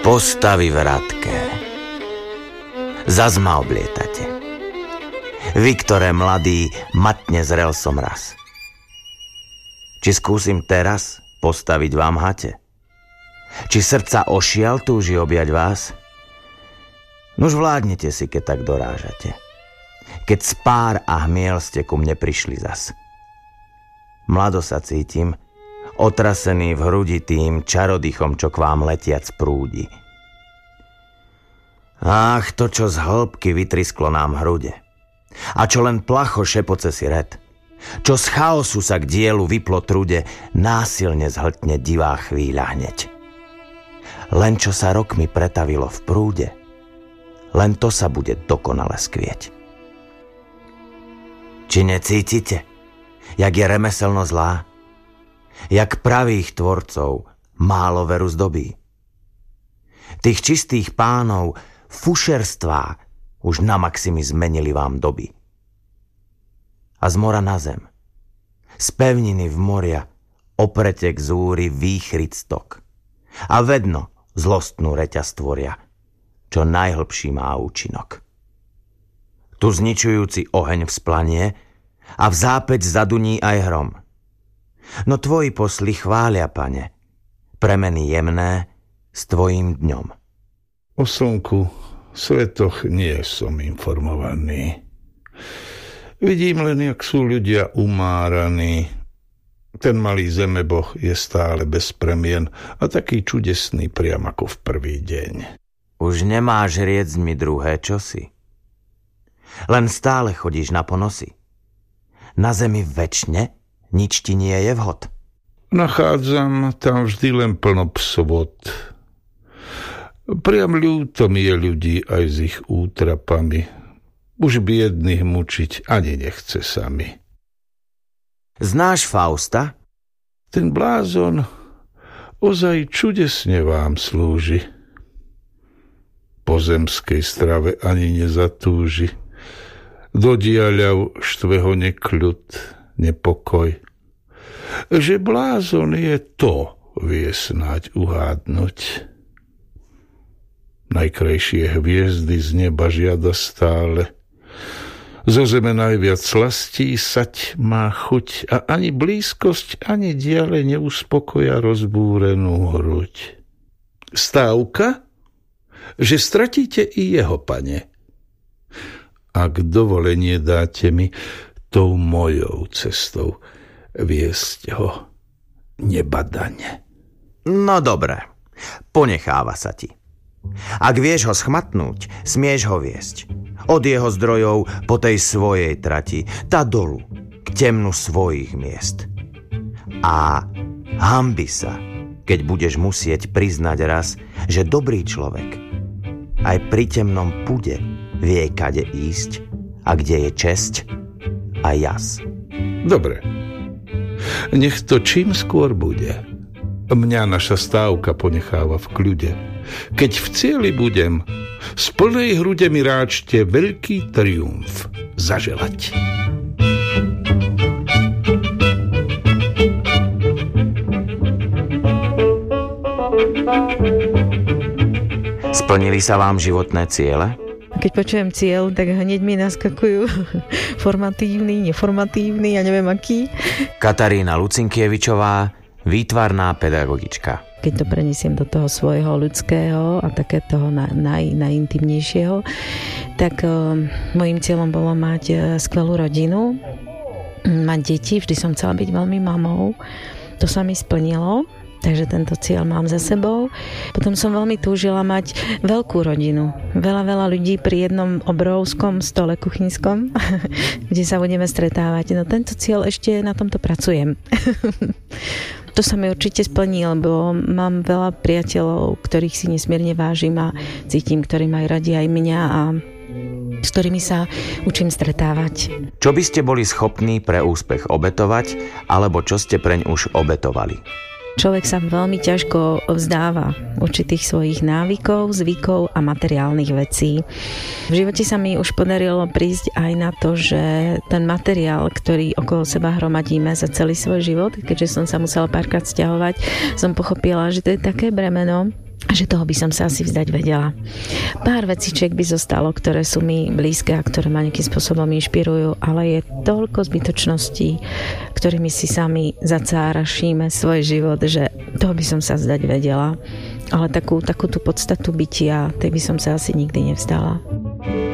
Postavy vratké. Zas ma oblietate. Vy, ktoré mladý, matne zrel som raz. Či skúsim teraz postaviť vám hate? Či srdca ošial túži objať vás? Nuž vládnite si, keď tak dorážate. Keď spár a hmiel ste ku mne prišli zas. Mlado sa cítim, otrasený v hrudi tým čarodychom, čo k vám letiac prúdi. Ach, to, čo z hĺbky vytrisklo nám hrude. A čo len placho šepoce si red. Čo z chaosu sa k dielu vyplo trude, násilne zhltne divá chvíľa hneď. Len čo sa rokmi pretavilo v prúde, len to sa bude dokonale skvieť. Či necítite, jak je remeselno zlá? Jak pravých tvorcov málo veru zdobí? Tých čistých pánov fušerstvá už na maximy zmenili vám doby. A z mora na zem, z pevniny v moria, opretek zúry výchryt stok. A vedno zlostnú reťaz tvoria, čo najhlbší má účinok. Tu zničujúci oheň vzplanie a v zápäť zaduní aj hrom. No tvoji posly chvália, pane, premeny jemné s tvojím dňom. O slnku, svetoch nie som informovaný. Vidím len, jak sú ľudia umáraní. Ten malý zemeboh je stále bez premien a taký čudesný priam ako v prvý deň. Už nemáš riecť mi druhé čosi. Len stále chodíš na ponosy. Na zemi večne nič ti nie je vhod. Nachádzam tam vždy len plno psovod. Priam ľúto mi je ľudí aj s ich útrapami. Už biedných mučiť ani nechce sami. Znáš Fausta? Ten blázon ozaj čudesne vám slúži. Po zemskej strave ani nezatúži. Do diaľav štve ho nekľud, nepokoj. Že blázon je to, vie snáď uhádnuť. Najkrajšie hviezdy z neba žiada stále. Zo zeme najviac slastí sať má chuť a ani blízkosť, ani diale neuspokoja rozbúrenú hruď. Stávka, že stratíte i jeho, pane. Ak dovolenie dáte mi tou mojou cestou viesť ho nebadane. No dobre, ponecháva sa ti. Ak vieš ho schmatnúť, smieš ho viesť. Od jeho zdrojov po tej svojej trati, tá dolu, k temnu svojich miest. A hanbi sa, keď budeš musieť priznať raz, že dobrý človek aj pri temnom pude vie, kade ísť a kde je česť a jas. Dobre, nech to čím skôr bude. Mňa naša stávka ponecháva v kľude. Keď v cieli budem, z plnej hrude mi ráčte veľký triumf zaželať. Splnili sa vám životné ciele? Keď počujem cieľ, tak hneď mi naskakujú formatívny, neformatívny, ja neviem aký. Katarína Lucinkievičová, výtvarná pedagogička. Keď to prenesiem do toho svojho ľudského a také toho najintimnejšieho, tak mojím cieľom bolo mať skvelú rodinu, mať deti, vždy som chcela byť veľmi mamou. To sa mi splnilo, takže tento cieľ mám za sebou. Potom som veľmi túžila mať veľkú rodinu. Veľa ľudí pri jednom obrovskom stole kuchynskom, kde sa budeme stretávať. No tento cieľ ešte na tomto pracujem. To sa mi určite splní, lebo mám veľa priateľov, ktorých si nesmierne vážim a cítim, ktorí majú radi aj mňa a s ktorými sa učím stretávať. Čo by ste boli schopní pre úspech obetovať, alebo čo ste preň už obetovali? Človek sa veľmi ťažko vzdáva určitých svojich návykov, zvykov a materiálnych vecí. V živote sa mi už podarilo prísť aj na to, že ten materiál, ktorý okolo seba hromadíme za celý svoj život, keďže som sa musela párkrát sťahovať, som pochopila, že to je také bremeno, že toho by som sa asi vzdať vedela. Pár vecičiek by zostalo, ktoré sú mi blízke a ktoré ma nejakým spôsobom inšpirujú, ale je toľko zbytočností, ktorými si sami zacárašíme svoj život, že toho by som sa vzdať vedela. Ale takú tú podstatu bytia, tej by som sa asi nikdy nevzdala.